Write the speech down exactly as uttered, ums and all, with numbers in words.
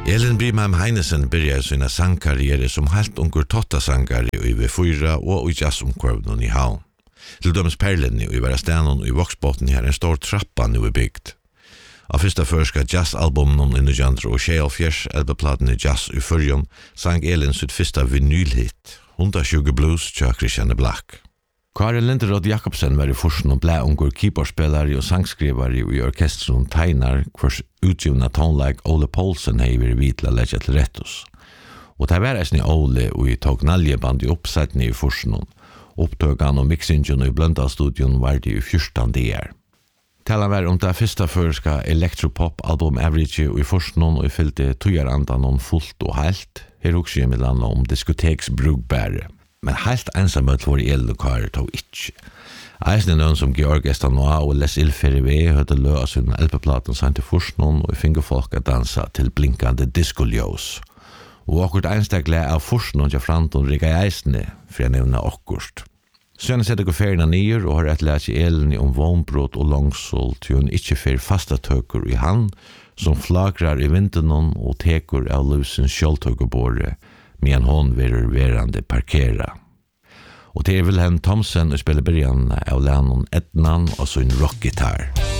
Elin Brimheim Heinesen började sina sangkarriere som helt ungur totta-sangare i V fyra og i jazzomkvövnen i Havn. Til dømes Perlen i Varastenon og i Voksbotten her en stor trappa nu i bygd. Av fyrsta førska jazzalbumen i nitjan sjettioåtta, elbeplaten i jazz i fyrjon, sang Elin sitt fyrsta vinylhit, hundratjugo Blues tja Christiane Black. Karin Linderod Jakobsen var i forsen og ble ungur keyboardspelare og sangskrivare i orkestron Teinar, hvers utgivna tonleik Ole Poulsen hei vært vitla leggja til rettus. Og det var eisni Ole og i tog naljeband i oppsetni i forsen. Opptøgan og mixingen i Bløndal-studion var det i fjortan dier. Talan var om det fyrsta førska elektropop-album Average i forsen og i fyllte tujarandan om fullt og heilt, her hos jeg mellan om diskoteksbrugbære. Men helt ensamhet var Elin og Kari tog ikke. Eisen noen som Georg Estanois og Les Ilferi V høyde lø av sin elpeplaten samt til Forsnån og finge folk å dansa til blinkande diskoljós. Og akkurat einstaklega av Forsnån til Franton Riga Eisne, for jeg nevner akkurat. Sønne setter gå ferien nyer og har et lært i Elin om vånbrot og langsål til hun ikke fer fasta tøker i hand, som flagrar i vinternon og teker av lusens kjøltøkerbåre, men hon verer verande parkera. Og det er Wilhelm Thomsen og spiller början av Lennon Ednan og så en rockgitarr.